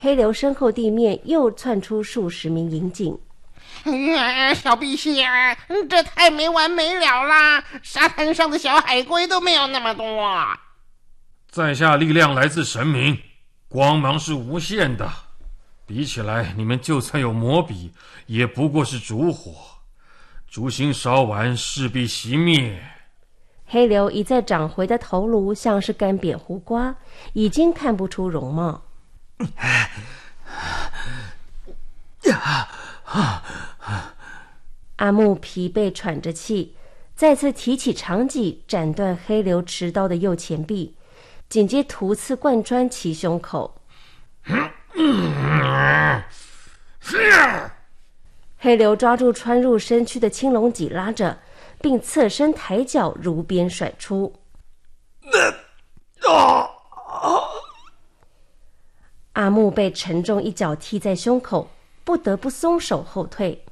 黑流身后地面又窜出数十名营警。 小碧玺啊，这太没完没了啦！沙滩上的小海龟都没有那么多。 在下力量来自神明，光芒是无限的，比起来你们就算有魔笔，也不过是烛火，烛芯烧完势必熄灭。 黑流一再长回的头颅像是干瘪胡瓜，已经看不出容貌。阿木疲惫喘着气，再次提起长戟斩断黑流持刀的右前臂，紧接突刺贯穿其胸口。黑流抓住穿入身躯的青龙戟拉着，并侧身抬脚如鞭甩出。阿木被沉重一脚踢在胸口，不得不松手后退。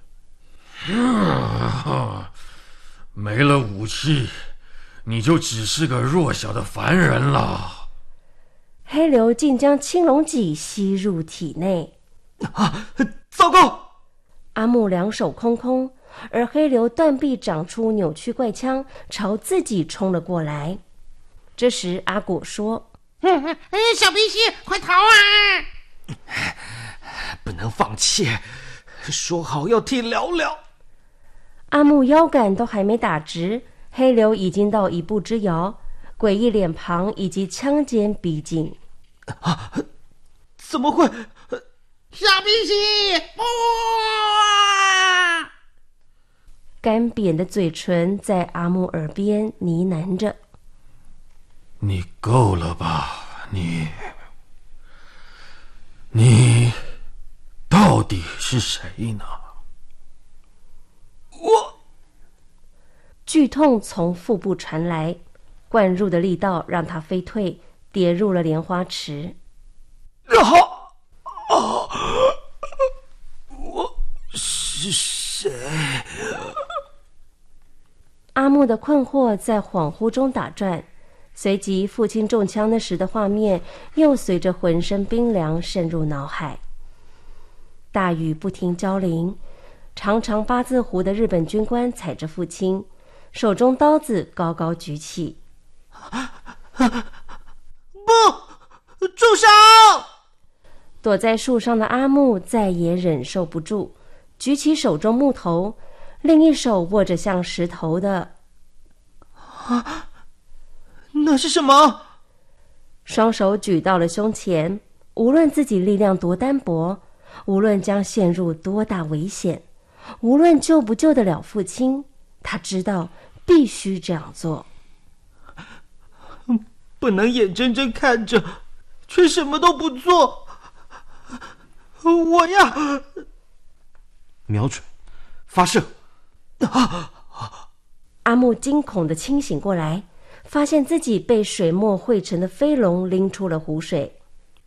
没了武器，你就只是个弱小的凡人了。 黑流竟将青龙戟吸入体内。 糟糕！ 阿木两手空空，而黑流断臂长出扭曲怪枪，朝自己冲了过来。这时阿果说： 小碧玺，快逃啊！ 不能放弃，说好要替聊聊。 阿木腰杆都还没打直，黑流已经到一步之遥，诡异脸庞以及枪尖逼近。 怎么会？ 小碧玺，不！ 干瘪的嘴唇在阿木耳边呢喃着： 你够了吧？你到底是谁呢？ 剧痛从腹部传来，灌入的力道让他飞退，跌入了莲花池。 我是谁？ 阿木的困惑在恍惚中打转，随即父亲中枪那时的画面又随着浑身冰凉渗入脑海。大雨不停浇淋，长长八字胡的日本军官踩着父亲，手中刀子高高举起。 不，住手！ 躲在树上的阿木再也忍受不住，举起手中木头，另一手握着像石头的。 那是什么？ 双手举到了胸前，无论自己力量多单薄，无论将陷入多大危险，无论救不救得了父亲，他知道必须这样做。 不能眼睁睁看着，却什么都不做。我要瞄准，发射！ 阿木惊恐地清醒过来，发现自己被水墨汇成的飞龙拎出了湖水。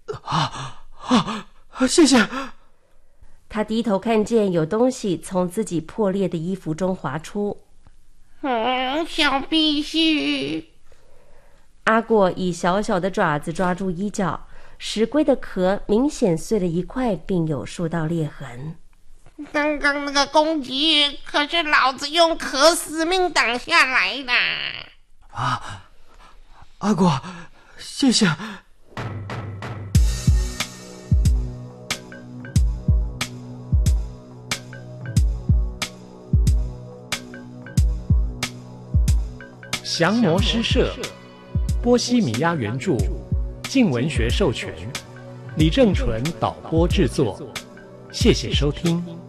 谢谢。 他低头看见有东西从自己破裂的衣服中滑出。 小碧玺。 阿果以小小的爪子抓住衣角，石龟的壳明显碎了一块，并有数道裂痕。 刚刚那个攻击可是老子用壳死命挡下来的。 阿果，谢谢。 降魔诗社，波西米亚原著，静文学授权，李正淳导播制作，谢谢收听。